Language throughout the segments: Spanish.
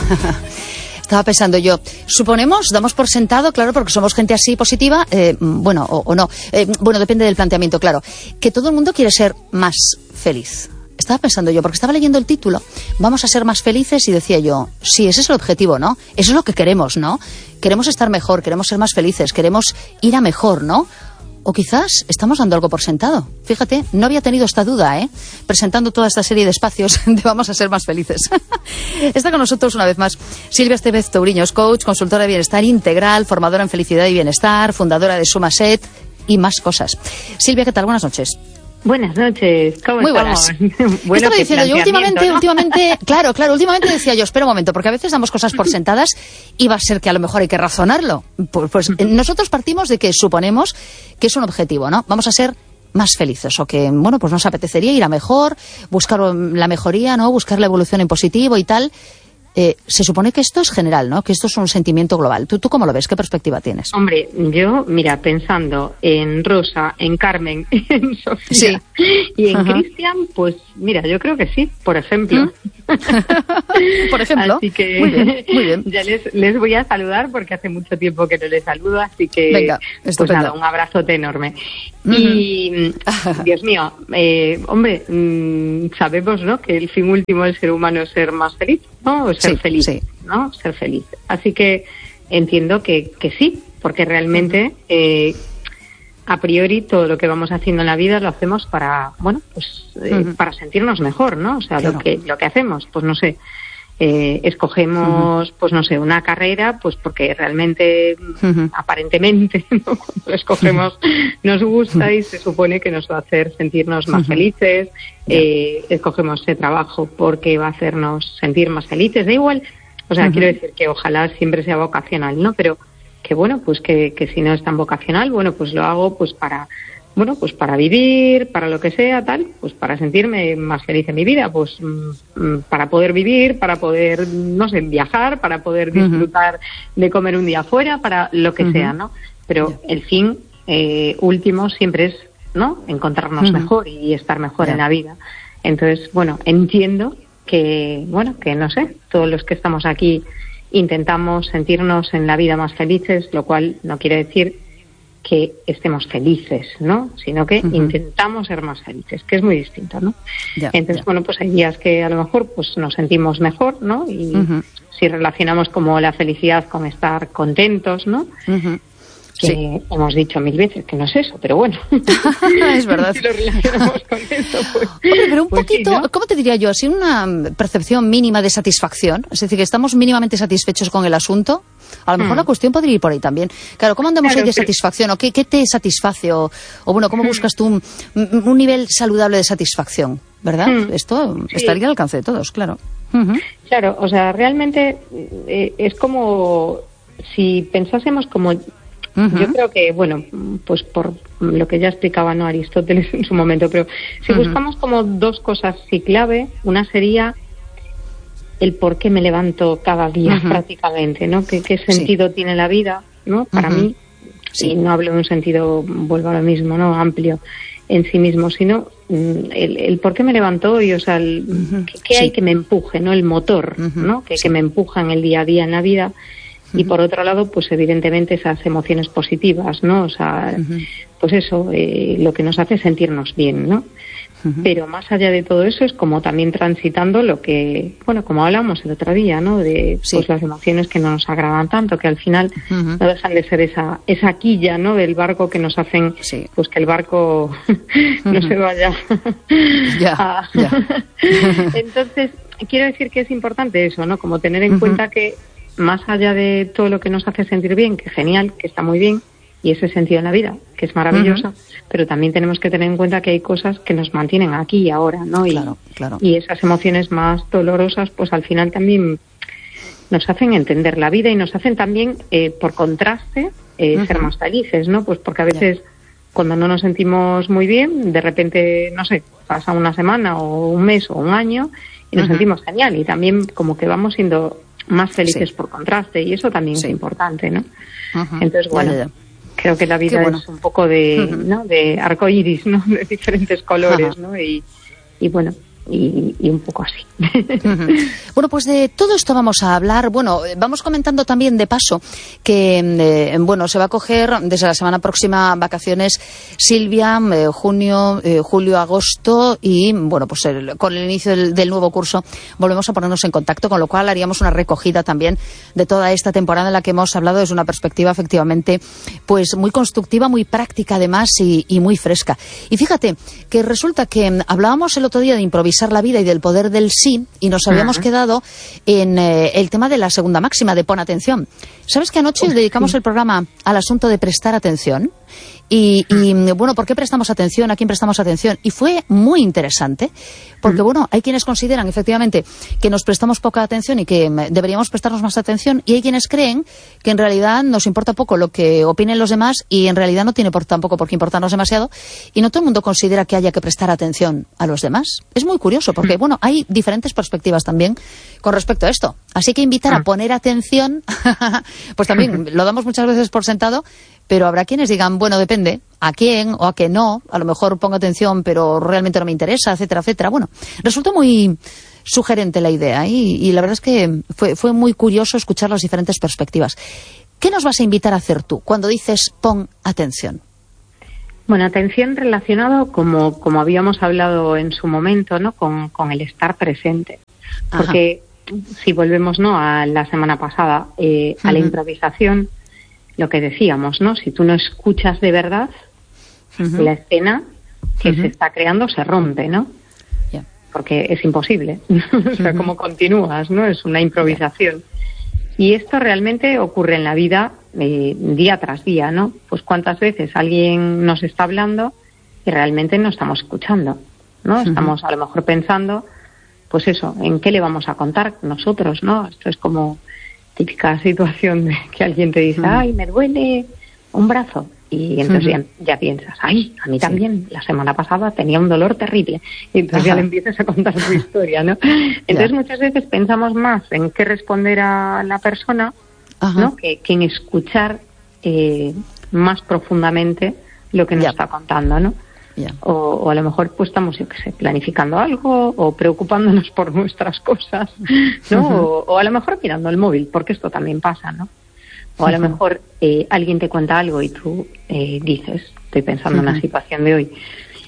Estaba pensando yo, suponemos, damos por sentado, claro, porque somos gente así positiva, bueno, o no, bueno, depende del planteamiento, claro, que todo el mundo quiere ser más feliz. Estaba pensando yo, porque estaba leyendo el título, vamos a ser más felices, y decía yo, sí, ese es el objetivo, ¿no? Eso es lo que queremos, ¿no? Queremos estar mejor, queremos ser más felices, queremos ir a mejor, ¿no? O quizás estamos dando algo por sentado. Fíjate, no había tenido esta duda, presentando toda esta serie de espacios de vamos a ser más felices. Está con nosotros una vez más Silvia Estevez Touriños, coach, consultora de bienestar integral, formadora en felicidad y bienestar, fundadora de Sumaset y más cosas. Silvia, ¿qué tal? Buenas noches. Buenas noches, ¿cómo Muy estamos? Bueno, estaba diciendo yo últimamente, claro, últimamente decía yo, espera un momento, porque a veces damos cosas por sentadas y va a ser que a lo mejor hay que razonarlo. Pues nosotros partimos de que suponemos que es un objetivo, ¿no? Vamos a ser más felices, o que, bueno, pues nos apetecería ir a mejor, buscar la mejoría, ¿no? Buscar la evolución en positivo y tal. Se supone que esto es general, ¿no? Que esto es un sentimiento global. ¿Tú cómo lo ves? ¿Qué perspectiva tienes? Hombre, yo, mira, pensando en Rosa, en Carmen, en Sofía y en Cristian, pues mira, yo creo que sí, por ejemplo. Por ejemplo. Así que muy bien. Ya les voy a saludar porque hace mucho tiempo que no les saludo, así que venga, pues nada, un abrazote enorme. Y Dios mío, hombre, sabemos, ¿no?, que el fin último del ser humano es ser más feliz, ¿no? O ser feliz, ¿no? Ser feliz. Así que entiendo que sí, porque realmente a priori todo lo que vamos haciendo en la vida lo hacemos para, bueno, pues para sentirnos mejor, ¿no? O sea, claro, lo que hacemos, pues no sé, escogemos, pues no sé, una carrera, pues porque realmente, aparentemente, ¿no?, cuando la escogemos nos gusta y se supone que nos va a hacer sentirnos más felices. Escogemos ese trabajo porque va a hacernos sentir más felices, da igual, o sea, quiero decir que ojalá siempre sea vocacional, ¿no? Pero que bueno, pues que si no es tan vocacional, bueno, pues lo hago pues para, bueno, pues para vivir, para lo que sea, tal, pues para sentirme más feliz en mi vida, pues para poder vivir, para poder, no sé, viajar, para poder disfrutar de comer un día afuera, para lo que sea, ¿no? Pero el fin último siempre es, ¿no?, encontrarnos mejor y estar mejor en la vida. Entonces, bueno, entiendo que, bueno, que no sé, todos los que estamos aquí intentamos sentirnos en la vida más felices, lo cual no quiere decir que estemos felices, ¿no?, sino que intentamos ser más felices, que es muy distinto, ¿no? Entonces, bueno, pues hay días que a lo mejor pues nos sentimos mejor, ¿no? Y si relacionamos como la felicidad con estar contentos, ¿no? Que hemos dicho 1000 veces que no es eso, pero bueno. Es verdad. Si lo relacionamos con eso, pues... Hombre, pero un pues poquito, sí, ¿no? ¿Cómo te diría yo? Así una percepción mínima de satisfacción, es decir, que estamos mínimamente satisfechos con el asunto. A lo mejor la cuestión podría ir por ahí también. Claro, ¿cómo andamos hoy de satisfacción? ¿O qué te satisface? O bueno, ¿cómo buscas tú un nivel saludable de satisfacción? ¿Verdad? Esto estaría al alcance de todos, claro. Claro, o sea, realmente es como si pensásemos como... Yo creo que, bueno, pues por lo que ya explicaba, ¿no?, Aristóteles en su momento, pero si buscamos como dos cosas sí clave, una sería el por qué me levanto cada día prácticamente, ¿no? ¿Qué sentido tiene la vida, ¿no? Para mí, y no hablo de un sentido, vuelvo a lo mismo, ¿no?, amplio en sí mismo, sino el por qué me levanto hoy, o sea, qué hay que me empuje, ¿no?, el motor, ¿no?, que me empuja en el día a día en la vida. Y por otro lado, pues evidentemente esas emociones positivas, ¿no? O sea, pues eso, lo que nos hace sentirnos bien, ¿no? Pero más allá de todo eso es como también transitando lo que, bueno, como hablamos el otro día, ¿no?, de pues las emociones que no nos agradan tanto, que al final no dejan de ser esa quilla, ¿no?, del barco que nos hacen, pues que el barco no se vaya. Entonces, quiero decir que es importante eso, ¿no?, como tener en cuenta que más allá de todo lo que nos hace sentir bien, que genial, que está muy bien, y ese sentido en la vida, que es maravilloso, pero también tenemos que tener en cuenta que hay cosas que nos mantienen aquí y ahora, ¿no? Y esas emociones más dolorosas, pues al final también nos hacen entender la vida y nos hacen también, por contraste, ser más felices, ¿no? Pues porque a veces cuando no nos sentimos muy bien, de repente, no sé, pasa una semana o un mes o un año y nos sentimos genial, y también como que vamos siendo más felices por contraste, y eso también es importante, ¿no? Entonces, bueno, creo que la vida es un poco de, ¿no?, de arcoíris, ¿no?, de diferentes colores, ¿no? Y bueno, y un poco así. Bueno, pues de todo esto vamos a hablar. Bueno, vamos comentando también de paso que, se va a coger desde la semana próxima vacaciones Silvia, junio, julio, agosto y, pues con el inicio del nuevo curso volvemos a ponernos en contacto, con lo cual haríamos una recogida también de toda esta temporada en la que hemos hablado desde una perspectiva efectivamente pues muy constructiva, muy práctica además y muy fresca. Y fíjate que resulta que hablábamos el otro día de improvisar la vida y del poder del sí, y nos habíamos quedado en el tema de la segunda máxima, de pon atención. ¿Sabes que anoche dedicamos el programa al asunto de prestar atención? Y ¿por qué prestamos atención? ¿A quién prestamos atención? Y fue muy interesante, porque hay quienes consideran efectivamente que nos prestamos poca atención y que deberíamos prestarnos más atención, y hay quienes creen que en realidad nos importa poco lo que opinen los demás y en realidad no tiene tampoco por qué importarnos demasiado, y no todo el mundo considera que haya que prestar atención a los demás. Es muy curioso, porque hay diferentes perspectivas también con respecto a esto. Así que invitar a poner atención, pues también lo damos muchas veces por sentado, pero habrá quienes digan, depende, a quién o a qué no, a lo mejor pongo atención, pero realmente no me interesa, etcétera, etcétera. Resultó muy sugerente la idea y la verdad es que fue muy curioso escuchar las diferentes perspectivas. ¿Qué nos vas a invitar a hacer tú cuando dices pon atención? Bueno, atención relacionado, como habíamos hablado en su momento, ¿no? Con el estar presente. Porque si volvemos, ¿no?, a la semana pasada, a la improvisación, lo que decíamos, ¿no? Si tú no escuchas de verdad, la escena que se está creando se rompe, ¿no? Yeah. Porque es imposible. O sea, ¿cómo continúas, no? Es una improvisación. Y esto realmente ocurre en la vida día tras día, ¿no? Pues cuántas veces alguien nos está hablando y realmente no estamos escuchando, ¿no? Estamos a lo mejor pensando, pues eso, ¿en qué le vamos a contar nosotros, no? Esto es como típica situación de que alguien te dice, ay, me duele un brazo. Y entonces ya piensas, ay, a mí también, la semana pasada tenía un dolor terrible. Y entonces ya le empiezas a contar tu historia, ¿no? Entonces muchas veces pensamos más en qué responder a la persona, ¿no? Que en escuchar más profundamente lo que nos está contando, ¿no? O a lo mejor pues estamos, planificando algo o preocupándonos por nuestras cosas, ¿no? O a lo mejor mirando el móvil, porque esto también pasa, ¿no? O a lo mejor alguien te cuenta algo y tú dices, estoy pensando en la situación de hoy,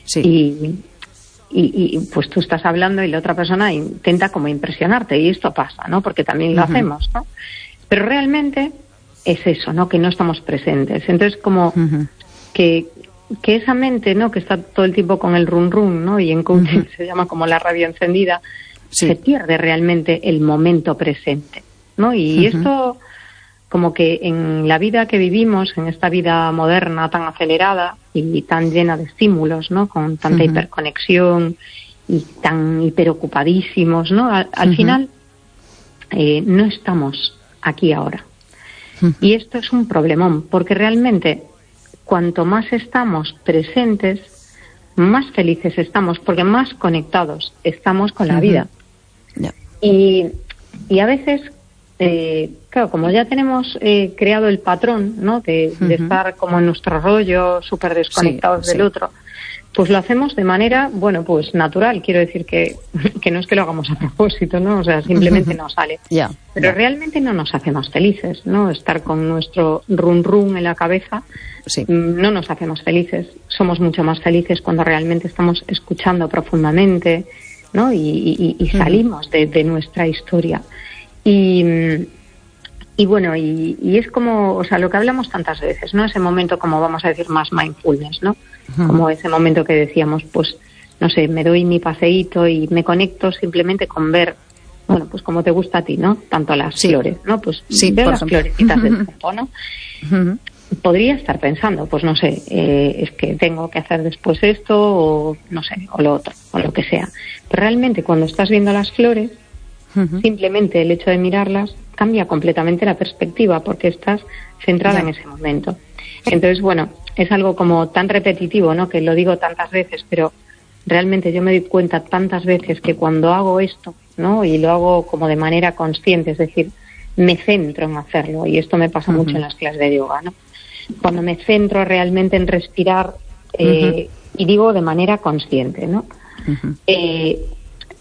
y pues tú estás hablando y la otra persona intenta como impresionarte, y esto pasa, ¿no? Porque también lo hacemos, ¿no? Pero realmente es eso, ¿no? Que no estamos presentes. Entonces como que esa mente, ¿no?, que está todo el tiempo con el run run, ¿no?, y en coaching se llama como la radio encendida, se pierde realmente el momento presente, ¿no? Y esto como que en la vida que vivimos, en esta vida moderna tan acelerada y tan llena de estímulos, ¿no?, con tanta hiperconexión y tan hiperocupadísimos, ¿no?, al final no estamos aquí ahora. Y esto es un problemón, porque realmente cuanto más estamos presentes, más felices estamos, porque más conectados estamos con la vida. Y a veces, claro, como ya tenemos creado el patrón, ¿no?, de estar como en nuestro rollo, súper desconectados del otro, pues lo hacemos de manera, pues natural. Quiero decir que no es que lo hagamos a propósito, ¿no? O sea, simplemente nos sale. Pero realmente no nos hace más felices, ¿no? Estar con nuestro run run en la cabeza no nos hace más felices. Somos mucho más felices cuando realmente estamos escuchando profundamente, ¿no? Y salimos de nuestra historia. Y es como, o sea, lo que hablamos tantas veces, ¿no? Ese momento, como vamos a decir, más mindfulness, ¿no? Como ese momento que decíamos, pues, no sé, me doy mi paseíto y me conecto simplemente con ver, pues como te gusta a ti, ¿no? Tanto las flores, ¿no? Pues veo las florecitas del campo, ¿no? Podría estar pensando, pues no sé, es que tengo que hacer después esto, o no sé, o lo otro, o lo que sea. Pero realmente cuando estás viendo las flores, simplemente el hecho de mirarlas cambia completamente la perspectiva, porque estás centrada en ese momento. Entonces, es algo como tan repetitivo, ¿no?, que lo digo tantas veces, pero realmente yo me doy cuenta tantas veces que cuando hago esto, ¿no?, y lo hago como de manera consciente, es decir, me centro en hacerlo, y esto me pasa mucho en las clases de yoga, ¿no? Cuando me centro realmente en respirar, y digo de manera consciente, ¿no?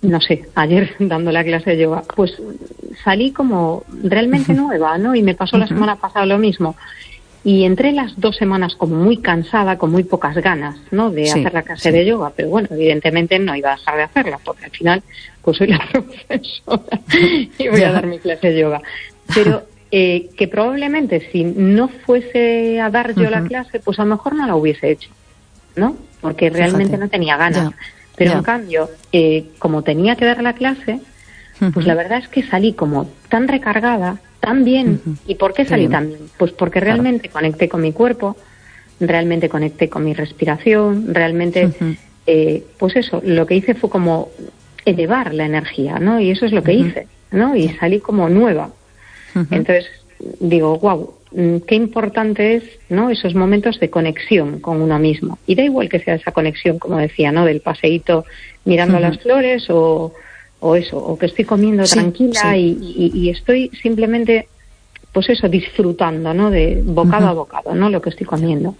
no sé, ayer dando la clase de yoga, pues salí como realmente nueva, ¿no? Y me pasó la semana pasada lo mismo. Y entré las 2 semanas como muy cansada, con muy pocas ganas, ¿no? De hacer la clase de yoga. Pero bueno, evidentemente no iba a dejar de hacerla, porque al final, pues soy la profesora y voy a dar mi clase de yoga. Pero que probablemente si no fuese a dar yo la clase, pues a lo mejor no la hubiese hecho, ¿no? Porque realmente no tenía ganas. Pero en cambio, como tenía que dar la clase, pues la verdad es que salí como tan recargada, tan bien. ¿Y por qué salí tan bien? Pues porque realmente conecté con mi cuerpo, realmente conecté con mi respiración, realmente, pues eso, lo que hice fue como elevar la energía, ¿no? Y eso es lo que hice, ¿no? Y salí como nueva. Entonces digo, wow, qué importante es, ¿no? Esos momentos de conexión con uno mismo. Y da igual que sea esa conexión, como decía, ¿no? Del paseíto mirando las flores o eso, o que estoy comiendo tranquila y estoy simplemente, pues eso, disfrutando, ¿no? De bocado a bocado, ¿no? Lo que estoy comiendo.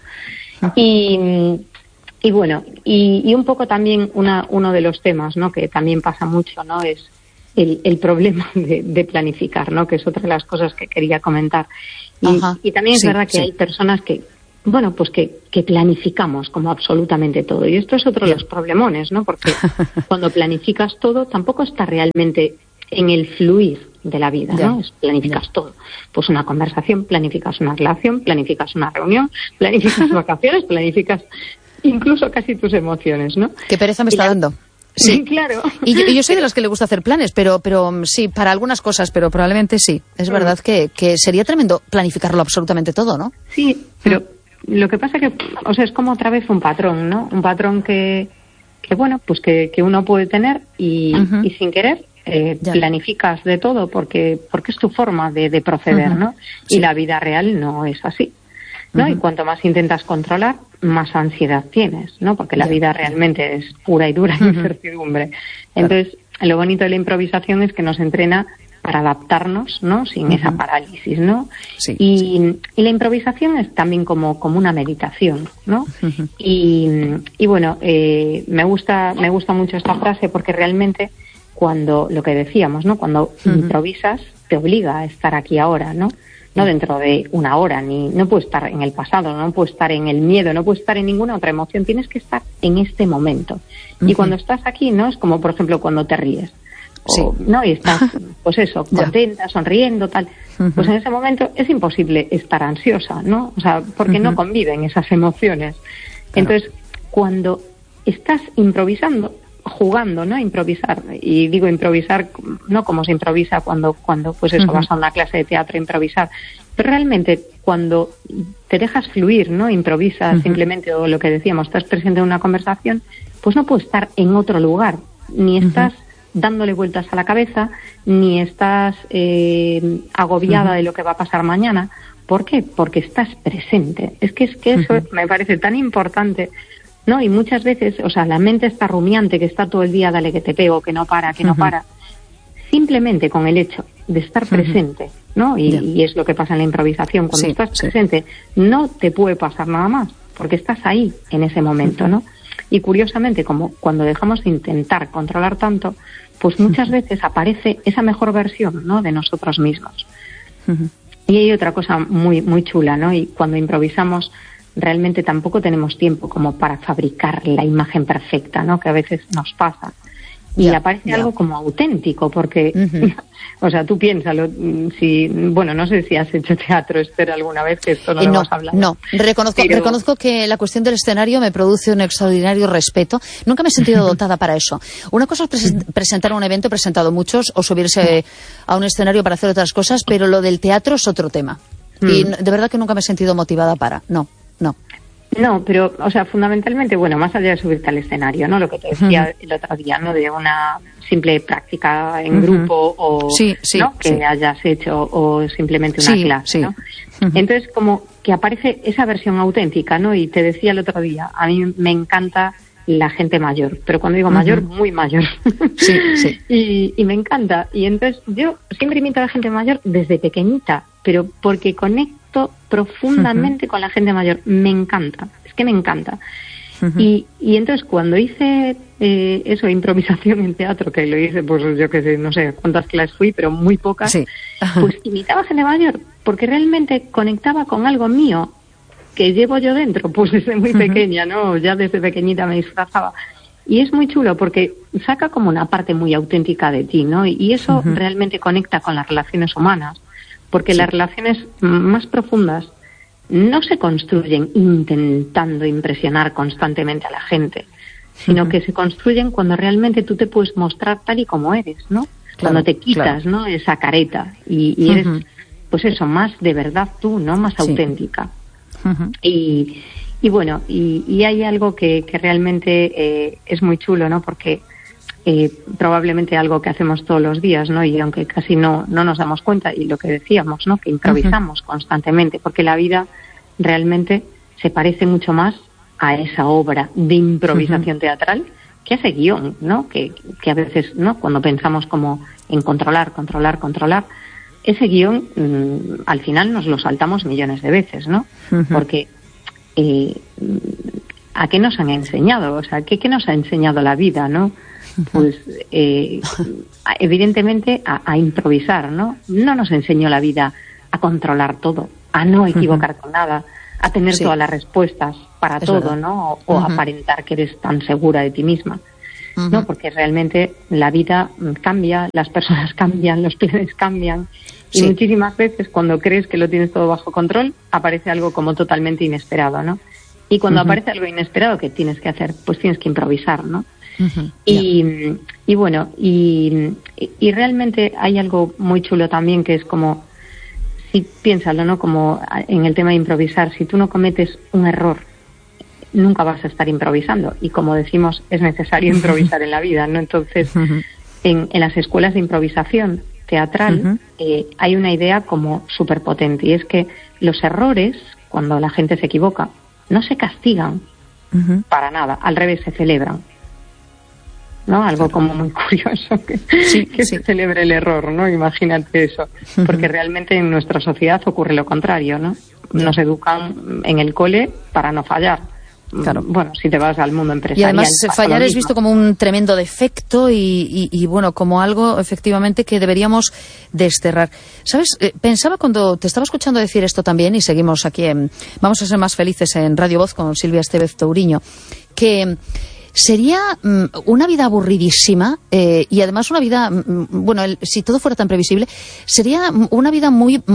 Y bueno, y un poco también uno de los temas, ¿no? Que también pasa mucho, ¿no? Es el problema de planificar, ¿no? Que es otra de las cosas que quería comentar. Y también es verdad que hay personas que, bueno, pues que planificamos como absolutamente todo. Y esto es otro de los problemones, ¿no? Porque cuando planificas todo, tampoco está realmente en el fluir de la vida, ¿no? Planificas todo. Pues una conversación, planificas una relación, planificas una reunión, planificas vacaciones, planificas incluso casi tus emociones, ¿no? Qué pereza me está dando. Sí, claro. Y yo soy de los que le gusta hacer planes, pero sí, para algunas cosas, pero probablemente sí. Es verdad que sería tremendo planificarlo absolutamente todo, ¿no? Sí, pero lo que pasa que, o sea, es como otra vez un patrón, ¿no? Un patrón que bueno, pues que uno puede tener y sin querer planificas de todo porque es tu forma de proceder, ¿no? Y la vida real no es así, ¿no? Y cuanto más intentas controlar, más ansiedad tienes, ¿no? Porque la vida realmente es pura y dura incertidumbre. Entonces, lo bonito de la improvisación es que nos entrena para adaptarnos, ¿no? Sin esa parálisis, ¿no? Y la improvisación es también como una meditación, ¿no? Y bueno, me gusta mucho esta frase porque realmente cuando, lo que decíamos, ¿no? Cuando improvisas, te obliga a estar aquí ahora, ¿no? No dentro de una hora, no puedes estar en el pasado, no puedes estar en el miedo, no puedes estar en ninguna otra emoción, tienes que estar en este momento. Y cuando estás aquí, ¿no? Es como, por ejemplo, cuando te ríes, ¿no? Y estás, pues eso, contenta, sonriendo, tal. Pues en ese momento es imposible estar ansiosa, ¿no? O sea, porque no conviven esas emociones. Entonces, cuando estás improvisando, jugando, ¿no? Improvisar. Y digo improvisar, no como se improvisa cuando pues eso, vas a una clase de teatro a improvisar. Pero realmente cuando te dejas fluir, ¿no? Improvisas simplemente, o lo que decíamos, estás presente en una conversación, pues no puedes estar en otro lugar. Ni estás dándole vueltas a la cabeza, ni estás agobiada de lo que va a pasar mañana. ¿Por qué? Porque estás presente. Es que eso me parece tan importante, ¿no? Y muchas veces, o sea, la mente está rumiante, que está todo el día, dale que te pego, que no para. Simplemente con el hecho de estar presente, ¿no? Y es lo que pasa en la improvisación. Cuando estás presente, no te puede pasar nada más, porque estás ahí en ese momento, ¿no? Y curiosamente, como cuando dejamos de intentar controlar tanto, pues muchas veces aparece esa mejor versión, ¿no? De nosotros mismos. Y hay otra cosa muy, muy chula, ¿no? Y cuando improvisamos, realmente tampoco tenemos tiempo como para fabricar la imagen perfecta, ¿no? Que a veces nos pasa. Y aparece algo como auténtico, porque, o sea, tú piénsalo, bueno, no sé si has hecho teatro, Esther, alguna vez, que esto no lo hemos hablado. No, reconozco que la cuestión del escenario me produce un extraordinario respeto. Nunca me he sentido dotada para eso. Una cosa es presentar un evento, he presentado muchos, o subirse a un escenario para hacer otras cosas, pero lo del teatro es otro tema. Y de verdad que nunca me he sentido motivada para, no. No, pero, o sea, fundamentalmente, bueno, más allá de subirte al escenario, ¿no? Lo que te decía el otro día, ¿no? De una simple práctica en grupo o, ¿no? Que hayas hecho, o simplemente una clase, ¿no? Entonces, como que aparece esa versión auténtica, ¿no? Y te decía el otro día, a mí me encanta la gente mayor, pero cuando digo mayor, muy mayor. Y me encanta. Y entonces yo siempre imito a la gente mayor desde pequeñita, pero porque conecto profundamente con la gente mayor. Me encanta, es que me encanta. Y entonces cuando hice eso, improvisación en teatro, que lo hice, pues yo que sé, no sé cuántas clases fui, pero muy pocas, pues imitaba gente mayor, porque realmente conectaba con algo mío que llevo yo dentro, pues desde muy pequeña, ¿no? Ya desde pequeñita me disfrazaba. Y es muy chulo porque saca como una parte muy auténtica de ti, ¿no? Y eso realmente conecta con las relaciones humanas, porque las relaciones más profundas no se construyen intentando impresionar constantemente a la gente, sino que se construyen cuando realmente tú te puedes mostrar tal y como eres, ¿no? Cuando te quitas, ¿no? Esa careta y eres, pues eso, más de verdad tú, ¿no? Más auténtica. Y bueno, y hay algo que realmente es muy chulo, ¿no? Porque probablemente algo que hacemos todos los días, ¿no? Y aunque casi no nos damos cuenta, y lo que decíamos, ¿no? Que improvisamos constantemente, porque la vida realmente se parece mucho más a esa obra de improvisación teatral que a ese guión, ¿no? Que a veces, ¿no? Cuando pensamos como en controlar, ese guión al final nos lo saltamos millones de veces, ¿no? Porque ¿a qué nos han enseñado? O sea, ¿qué nos ha enseñado la vida, no? Pues evidentemente a improvisar, ¿no? No nos enseñó la vida a controlar todo, a no equivocar con nada, a tener todas las respuestas para todo, verdad, ¿no? O aparentar que eres tan segura de ti misma, ¿no? Porque realmente la vida cambia, las personas cambian, los planes cambian, y muchísimas veces cuando crees que lo tienes todo bajo control, aparece algo como totalmente inesperado, ¿no? Y cuando aparece algo inesperado, ¿qué tienes que hacer? Pues tienes que improvisar, ¿no? Y bueno, y realmente hay algo muy chulo también, que es como, si piénsalo, ¿no? Como en el tema de improvisar, si tú no cometes un error, nunca vas a estar improvisando. Y como decimos, es necesario improvisar en la vida, ¿no? Entonces, en las escuelas de improvisación teatral hay una idea como súper potente, y es que los errores, cuando la gente se equivoca, no se castigan para nada, al revés, se celebran, ¿no? Algo como muy curioso que se celebre el error, ¿no? Imagínate eso, porque realmente en nuestra sociedad ocurre lo contrario, ¿no? Nos educan en el cole para no fallar. Claro. Bueno, si te vas al mundo empresarial. Y además fallar es visto como un tremendo defecto y bueno, como algo efectivamente que deberíamos desterrar. ¿Sabes? Pensaba cuando te estaba escuchando decir esto también, y seguimos aquí en Vamos a ser más felices en Radio Voz con Silvia Estevez Touriño, que sería una vida aburridísima y además una vida, bueno, si todo fuera tan previsible, sería una vida muy